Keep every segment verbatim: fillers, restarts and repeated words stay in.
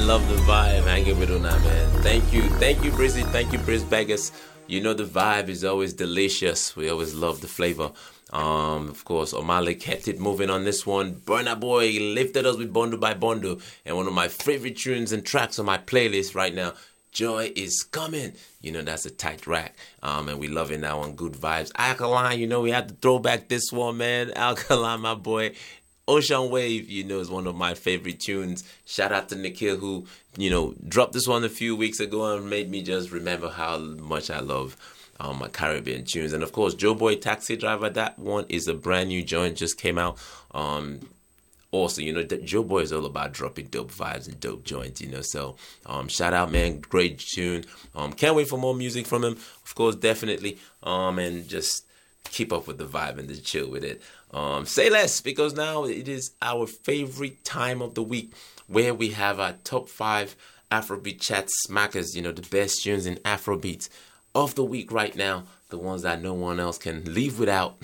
love the vibe hanging with Una, man. Thank you. Thank you, Brizzy. Thank you, Briz Vegas. You know the vibe is always delicious. We always love the flavor. Um, of course, Omale kept it moving on this one. Burna Boy lifted us with Bondo by Bondo. And one of my favorite tunes and tracks on my playlist right now, Joy is Coming. You know, that's a tight rack. Um, and we loving that one. Good vibes. Alkaline, you know, we had to throw back this one, man. Alkaline, my boy. Ocean Wave, you know, is one of my favorite tunes. Shout out to Nikhil, who, you know, dropped this one a few weeks ago and made me just remember how much I love um, my Caribbean tunes. And of course, Joe Boy Taxi Driver, that one is a brand new joint, just came out. Um, also, you know, Joe Boy is all about dropping dope vibes and dope joints, you know. So, um, shout out, man, great tune. Um, can't wait for more music from him, of course, definitely. Um, and just keep up with the vibe and the chill with it. Um, say less, because now it is our favorite time of the week where we have our top five Afrobeat chat smackers, you know, the best tunes in Afrobeat of the week right now, the ones that no one else can leave without.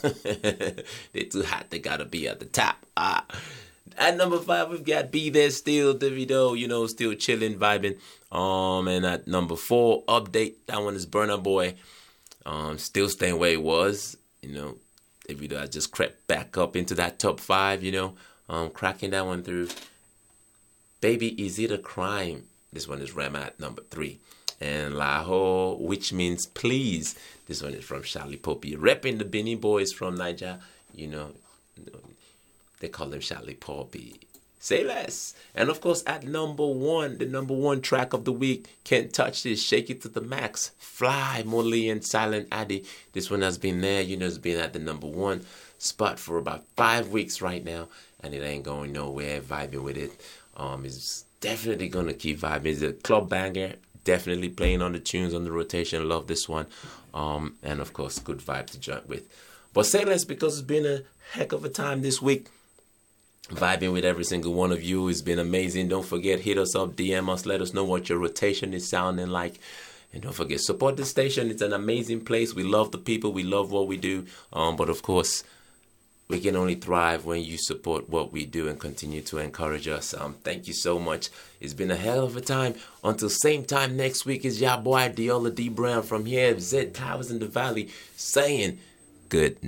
They're too hot, they gotta be at the top. Ah. At number five, we've got Be There Still, Davido, you know, still chilling, vibing. Um, and at number four, Update, that one is Burna Boy. Um, still staying where it was, you know. Davido I just crept back up into that top five, you know, um, cracking that one through. Baby, Is It a Crime? This one is Rema at number three. And Lahore, which means please. This one is from Charlie Poppy. Repping the Beanie Boys from Niger, you know, they call them Charlie Poppy. Say less. And of course, at number one, the number one track of the week, Can't Touch This, Shake It to the Max, Fly, Molly and Silent Addy. This one has been there, you know, it's been at the number one spot for about five weeks right now, and it ain't going nowhere, vibing with it. Um, it's definitely going to keep vibing. It's a club banger, definitely playing on the tunes on the rotation. Love this one. Um, and of course, good vibe to join with. But say less, because it's been a heck of a time this week. Vibing with every single one of you. It's been amazing. Don't forget, hit us up, D M us, let us know what your rotation is sounding like. And don't forget, support the station. It's an amazing place. We love the people. We love what we do. Um, but of course, we can only thrive when you support what we do and continue to encourage us. Um, thank you so much. It's been a hell of a time. Until same time next week is your boy, Diola D. Brown from here, Z Towers in the Valley, saying good night.